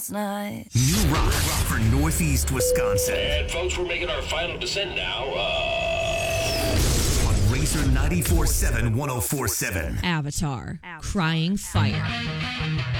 night. New rock for Northeast Wisconsin. And folks, we're making our final descent now. On Racer 94.7 104.7. Avatar, Crying Fire.